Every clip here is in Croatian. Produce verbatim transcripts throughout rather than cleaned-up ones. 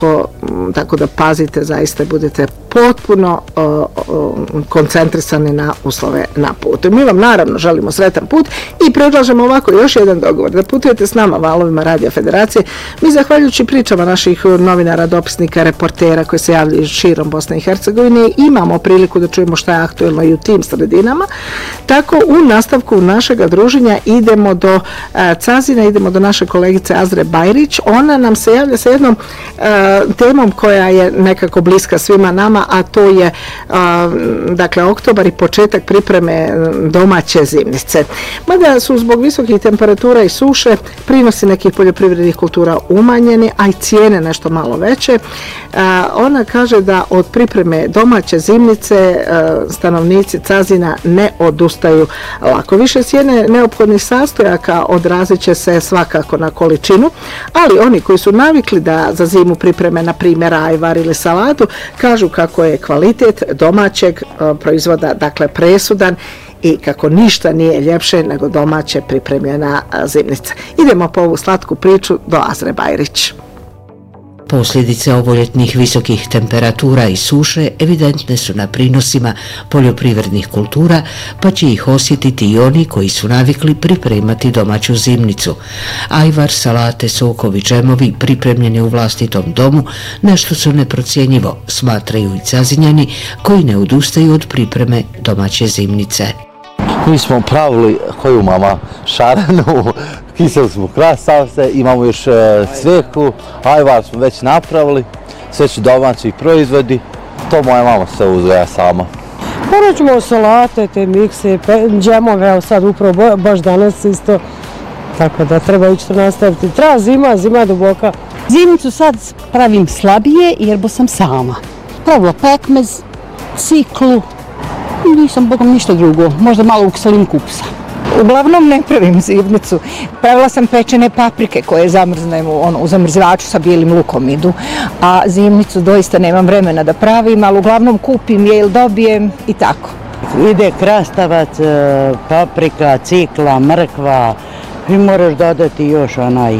tako da pazite, zaista budete potpuno o, o, koncentrisani na uslove na putu. Mi vam naravno želimo sretan put i predlažemo ovako još jedan dogovor, da putujete s nama valovima Radio Federacije. Mi zahvaljujući pričama naših novinara, dopisnika, reportera koji se javljaju širom Bosne i Hercegovine imamo priliku da čujemo šta je aktuelno i u tim sredinama. Tako u nastavku našega druženja idemo do a, Cazina, idemo do naše kolegice Azre Bajrić. Ona nam se javlja sa jednom a, temom koja je nekako bliska svima nama, a to je a, dakle oktobar i početak pripreme domaće zimnice. Mada su zbog visokih temperatura i suše prinosi nekih poljoprivrednih kultura umanjeni, a i cijene nešto malo veće. A, ona kaže da od pripreme domaće zimnice a, stanovnici Cazina ne odustaju lako. Više cijene neophodnih sastojaka odrazit će se svakako na količinu, ali oni koji su navikli da za zimu pripreme na primjer ajvar ili salatu, kažu kako je kvalitet domaćeg uh, proizvoda dakle presudan i kako ništa nije ljepše nego domaće pripremljena uh, zimnica. Idemo po ovu slatku priču do Azre Bajrić. Posljedice ovoljetnih visokih temperatura i suše evidentne su na prinosima poljoprivrednih kultura, pa će ih osjetiti i oni koji su navikli pripremati domaću zimnicu. Ajvar, salate, sokovi, džemovi pripremljeni u vlastitom domu nešto su neprocjenjivo, smatraju i Cazinjani koji ne odustaju od pripreme domaće zimnice. Mi smo pravili koju mama šaranu, kiseli smo krastavce, imamo još cveklu, ajvar smo već napravili, sve će domaći proizvodi, to moja mama se uzgaja sama. Porađemo salate, te mikse, džemove, evo sad upravo baš danas isto, tako da treba ići to nastaviti. Treba zima, zima je duboka. Zimnicu sad pravim slabije jer bo sam sama. Pravila pekmez, ciklu, nisam bogom ništa drugo, možda malo ukselim kupsa. Uglavnom ne pravim zimnicu. Pravila sam pečene paprike koje zamrznem u, ono, u zamrzivaču sa bijelim lukom idu, a zimnicu doista nemam vremena da pravim, ali uglavnom kupim je ili dobijem i tako. Ide krastavac, paprika, cikla, mrkva i moraš dodati još onaj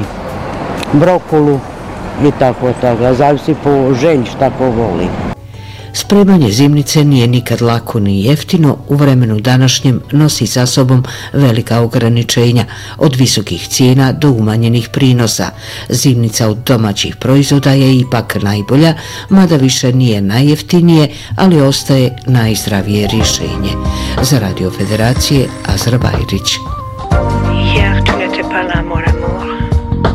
brokulu i tako tako, zavisi po želji šta ko voli. Spremanje zimnice nije nikad lako ni jeftino, u vremenu današnjem nosi sa sobom velika ograničenja, od visokih cijena do umanjenih prinosa. Zimnica od domaćih proizvoda je ipak najbolja, mada više nije najjeftinije, ali ostaje najzdravije rješenje. Za Radio Federacije, Azra Bajrić.